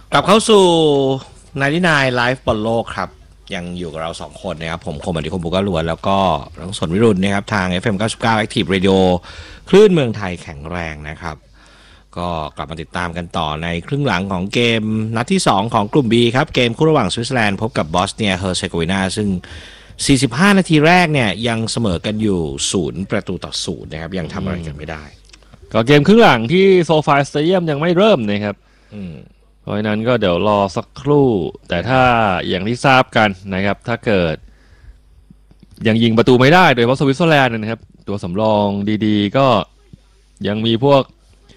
กลับเข้าสู่99 Live บอลโลกครับยังอยู่กับเรา2คนนะครับผมคมอดิคมบุกล้วนแล้วก็น้องสนวิรุณนะครับทาง FM 99 Active Radio คลื่นเมืองไทยแข็งแรงนะครับก็กลับมาติดตามกันต่อในครึ่งหลังของเกมนัดที่2ของกลุ่ม B ครับเกมคู่ระหว่างสวิตเซอร์แลนด์พบกับบอสเนียเฮอร์เซโกวีนาซึ่ง45นาทีแรกเนี่ยยังเสมอกันอยู่0-0นะครับยังทำอะไรกันไม่ได้ก็เกมครึ่งหลังที่โซฟาสเตเดียมยังไม่เริ่มนะครับเพราะฉะนั้นก็เดี๋ยวรอสักครู่แต่ถ้าอย่างที่ทราบกันนะครับถ้าเกิดยังยิงประตูไม่ได้โดยเฉพาะสวิตเซอร์แลนด์นะครับตัวสำรองดีๆก็ยังมีพวก